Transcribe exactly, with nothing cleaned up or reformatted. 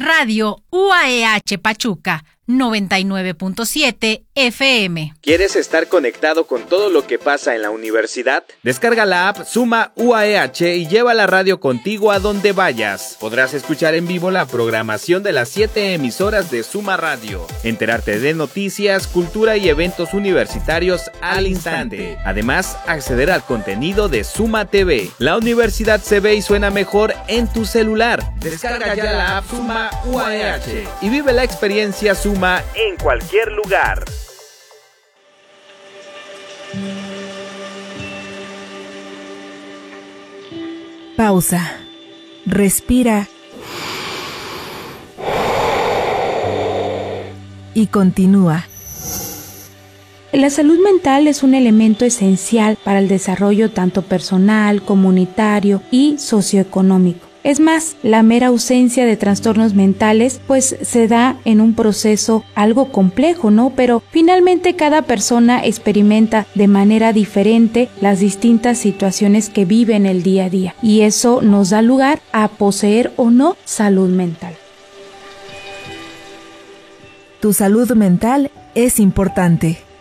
Radio U A E H Pachuca, noventa y nueve punto siete F M. ¿Quieres estar conectado con todo lo que pasa en la universidad? Descarga la app Suma U A E H y lleva la radio contigo a donde vayas. Podrás escuchar en vivo la programación de las siete emisoras de Suma Radio, enterarte de noticias, cultura y eventos universitarios al instante. Además, acceder al contenido de Suma T V. La universidad se ve y suena mejor en tu celular. Descarga ya la app Suma U A E H y vive la experiencia Suma en cualquier lugar. Pausa. Respira. Y continúa. La salud mental es un elemento esencial para el desarrollo tanto personal, comunitario y socioeconómico. Es más, la mera ausencia de trastornos mentales pues se da en un proceso algo complejo, ¿no? Pero finalmente cada persona experimenta de manera diferente las distintas situaciones que vive en el día a día y eso nos da lugar a poseer o no salud mental. Tu salud mental es importante.